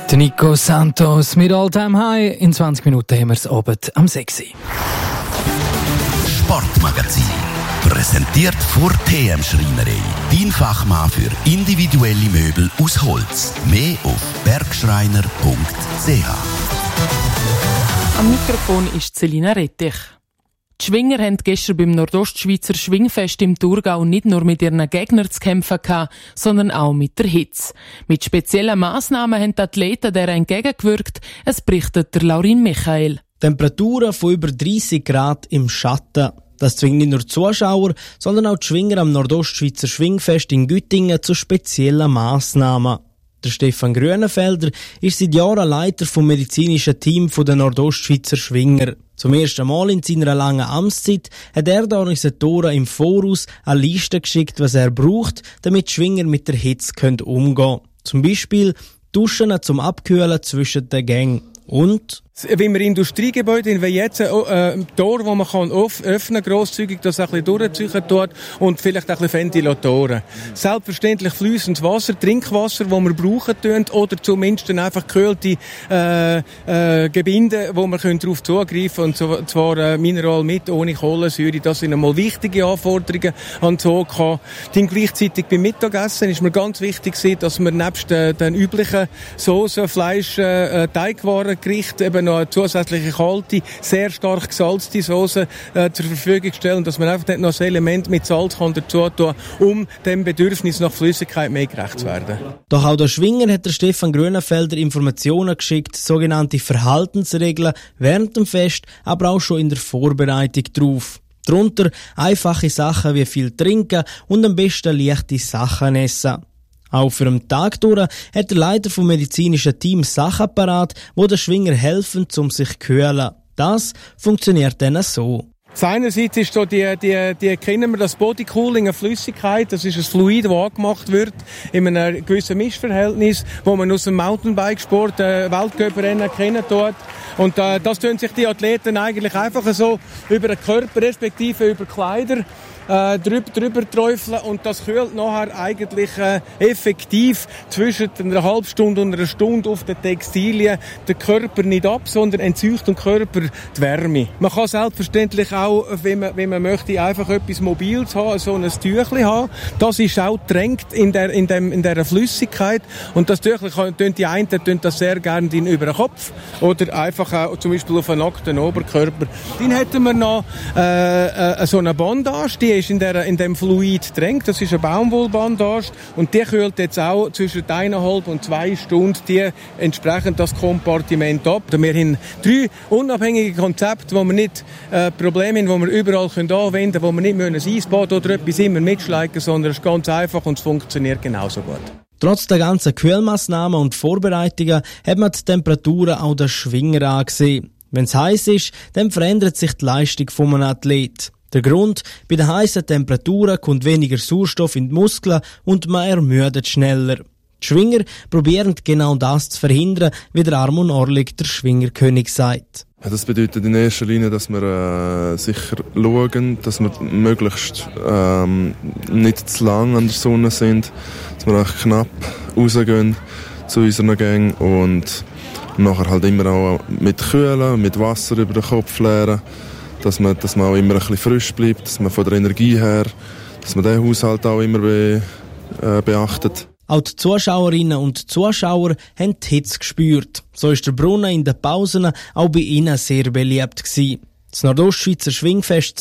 Der Nico Santos mit All Time High. In 20 Minuten haben wir es Abend am 6. Sportmagazin. Präsentiert von TM Schreinerei. Dein Fachmann für individuelle Möbel aus Holz. Mehr auf bergschreiner.ch. Am Mikrofon ist Selina Rettich. Die Schwinger haben gestern beim Nordostschweizer Schwingfest im Thurgau nicht nur mit ihren Gegnern zu kämpfen gehabt, sondern auch mit der Hitze. Mit speziellen Massnahmen haben die Athleten deren entgegengewirkt. Es berichtet der Laurin Michael. Temperaturen von über 30 Grad im Schatten. Das zwingt nicht nur die Zuschauer, sondern auch die Schwinger am Nordostschweizer Schwingfest in Güttingen zu speziellen Massnahmen. Der Stefan Grünenfelder ist seit Jahren Leiter vom medizinischen Team der Nordostschweizer Schwinger. Zum ersten Mal in seiner langen Amtszeit hat er den Organisatoren im Voraus eine Liste geschickt, was er braucht, damit die Schwinger mit der Hitze umgehen können. Zum Beispiel Duschen zum Abkühlen zwischen den Gängen. Und wie wir Industriegebäude, wie jetzt ein Tor, wo man kann öffnen, grosszügig, das ein bisschen durchziehen tut und vielleicht ein bisschen Ventilatoren. Selbstverständlich fließendes Wasser, Trinkwasser, das wir brauchen tun, oder zumindest einfach gekühlte Gebinde, wo wir darauf zugreifen können, und zwar Mineral mit, ohne Kohlensäure. Das sind einmal wichtige Anforderungen an die OK. Dann gleichzeitig beim Mittagessen ist mir ganz wichtig, dass wir nebst den üblichen Soßen, Fleisch, Teigwarengericht eben noch eine zusätzliche kalte, sehr stark gesalzte Soße zur Verfügung stellen, dass man einfach nicht noch ein Element mit Salz kann dazu tun, um dem Bedürfnis nach Flüssigkeit mehr gerecht zu werden. Doch auch der Schwinger hat der Stefan Grünenfelder Informationen geschickt, sogenannte Verhaltensregeln während dem Fest, aber auch schon in der Vorbereitung drauf. Darunter einfache Sachen wie viel trinken und am besten leichte Sachen essen. Auch für den Tag durch hat der Leiter vom medizinischen Team Sachen parat, wo den Schwinger helfen, um sich zu kühlen. Das funktioniert dann so. Einerseits ist so die kennen wir das Bodycooling, eine Flüssigkeit. Das ist ein Fluid, das angemacht wird in einem gewissen Mischverhältnis, wo man aus dem Mountainbikesport, Weltcuprennen kennen tut. Und das tun sich die Athleten eigentlich einfach so über den Körper, respektive über Kleider, drüber träufeln, und das kühlt nachher eigentlich effektiv zwischen einer halben Stunde und einer Stunde auf den Textilien den Körper nicht ab, sondern entzieht dem Körper die Wärme. Man kann selbstverständlich auch, wenn man möchte, einfach etwas Mobiles haben, so ein Tüchli haben. Das ist auch getränkt in der Flüssigkeit, und das Tüchli tun die einen das sehr gerne über den Kopf oder einfach auch zum Beispiel auf einen nackten Oberkörper. Dann hätten wir noch so eine Bandage, die ist in dem Fluid drängt. Das ist eine Baumwollbandage, und die kühlt jetzt auch zwischen 1,5 und 2 Stunden die entsprechend das Kompartiment ab. Wir haben 3 unabhängige Konzepte, wo wir nicht Probleme haben, wo wir überall anwenden können, wo wir nicht ein Eisbad oder etwas immer mitschleichen, sondern es ist ganz einfach und es funktioniert genauso gut. Trotz der ganzen Kühlmaßnahmen und Vorbereitungen hat man die Temperaturen auch der Schwinger angesehen. Wenn es heiß ist, dann verändert sich die Leistung von einem Athlet. Der Grund: bei den heißen Temperaturen kommt weniger Sauerstoff in die Muskeln und man ermüdet schneller. Die Schwinger probieren genau das zu verhindern, wie der Armon Orlik, der Schwingerkönig, sagt. Das bedeutet in erster Linie, dass wir sicher schauen, dass wir möglichst nicht zu lang an der Sonne sind, dass wir auch knapp rausgehen zu unseren Gängen und nachher halt immer auch mit Kühlen, mit Wasser über den Kopf leeren, dass man auch immer ein bisschen frisch bleibt, dass man von der Energie her, dass man den Haushalt auch immer beachtet. Auch die Zuschauerinnen und Zuschauer haben die Hitze gespürt. So ist der Brunnen in den Pausen auch bei ihnen sehr beliebt gewesen. Das Nordostschweizer Schwingfest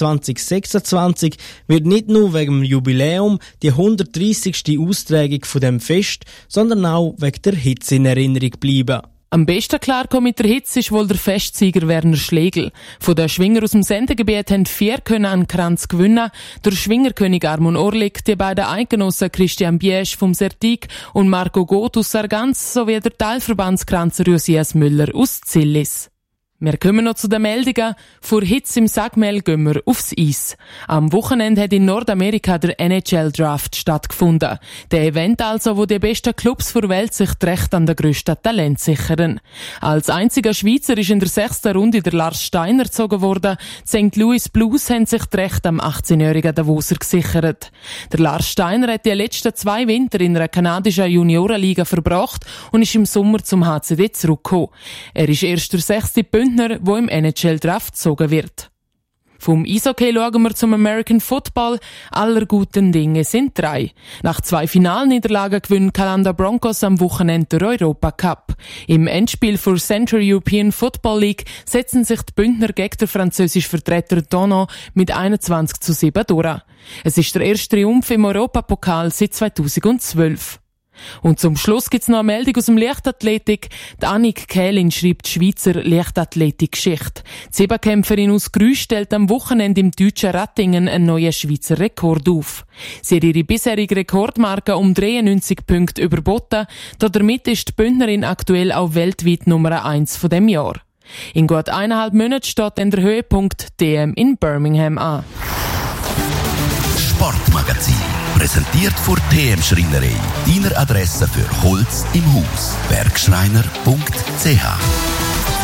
2026 wird nicht nur wegen dem Jubiläum die 130. Austragung von dem Fest, sondern auch wegen der Hitze in Erinnerung bleiben. Am besten klarkommen mit der Hitze ist wohl der Festsieger Werner Schlegel. Von den Schwinger aus dem Sendegebiet haben 4 einen Kranz gewinnen. Der Schwingerkönig Armon Orlik, die beiden Eidgenossen Christian Biesch vom Sertig und Marco Goth aus Sargans sowie der Teilverbandskranzer Josias Müller aus Zillis. Wir kommen noch zu den Meldungen. Vor Hitze im Sagmel gehen wir aufs Eis. Am Wochenende hat in Nordamerika der NHL-Draft stattgefunden. Der Event also, wo die besten Clubs der Welt sich das Recht an den grössten Talent sichern. Als einziger Schweizer ist in der 6. Runde der Lars Steiner gezogen worden. Die St. Louis Blues haben sich das Recht am 18-jährigen Davoser gesichert. Der Lars Steiner hat die letzten 2 Winter in einer kanadischen Juniorenliga verbracht und ist im Sommer zum HCD zurückgekommen. Er ist erst der 6. Bündner, der im NHL-Draft gezogen wird. Vom Eishockey schauen wir zum American Football. Aller guten Dinge sind 3. Nach 2 Finalniederlagen gewinnen Kalanda Broncos am Wochenende den Europacup. Im Endspiel für Central European Football League setzen sich die Bündner gegen den französischen Vertreter Donau mit 21:7 durch. Es ist der erste Triumph im Europapokal seit 2012. Und zum Schluss gibt's noch eine Meldung aus dem Leichtathletik. Die Annik Kählin schreibt die Schweizer Leichtathletik-Geschichte. Die Siebenkämpferin aus Grüsch stellt am Wochenende im deutschen Rattingen einen neuen Schweizer Rekord auf. Sie hat ihre bisherige Rekordmarke um 93 Punkte überboten. Damit ist die Bündnerin aktuell auch weltweit Nummer 1 von dem Jahr. In gut 1,5 Monaten steht dann der Höhepunkt DM in Birmingham an. Sportmagazin. Präsentiert von TM Schreinerei. Deiner Adresse für Holz im Haus. Bergschreiner.ch